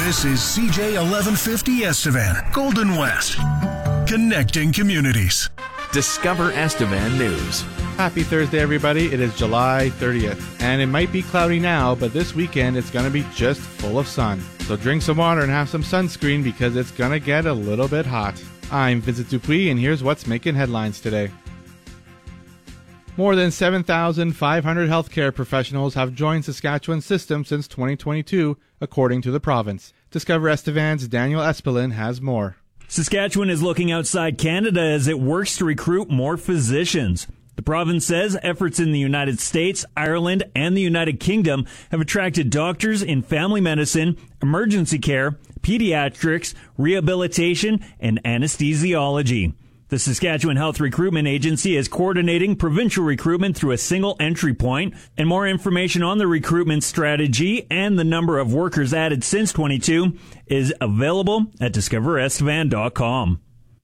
This is CJ 1150 Estevan, Golden West, connecting communities. Discover Estevan News. Happy Thursday, everybody. It is July 30th, and it might be cloudy now, but this weekend it's going to be just full of sun. So drink some water and have some sunscreen because it's going to get a little bit hot. I'm Vincent Dupuis, and here's what's making headlines today. More than 7,500 healthcare professionals have joined Saskatchewan's system since 2022, according to the province. Discover Estevan's Daniel Espelin has more. Saskatchewan is looking outside Canada as it works to recruit more physicians. The province says efforts in the United States, Ireland, and the United Kingdom have attracted doctors in family medicine, emergency care, pediatrics, rehabilitation, and anesthesiology. The Saskatchewan Health Recruitment Agency is coordinating provincial recruitment through a single entry point, and more information on the recruitment strategy and the number of workers added since 22 is available at discoverestevan.com.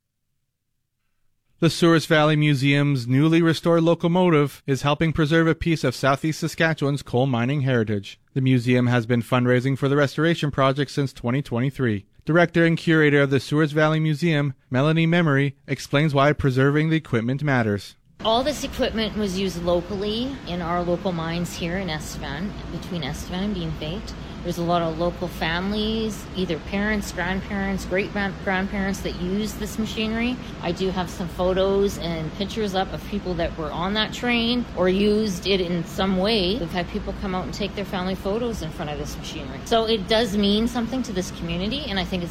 The Souris Valley Museum's newly restored locomotive is helping preserve a piece of southeast Saskatchewan's coal mining heritage. The museum has been fundraising for the restoration project since 2023. Director and curator of the Souris Valley Museum, Melanie Memory, explains why preserving the equipment matters. All this equipment was used locally in our local mines here in Estevan, between Estevan and Beanfate. There's a lot of local families, either parents, grandparents, great-grandparents that use this machinery. I do have some photos and pictures up of people that were on that train or used it in some way. We've had people come out and take their family photos in front of this machinery. So it does mean something to this community, and I think it's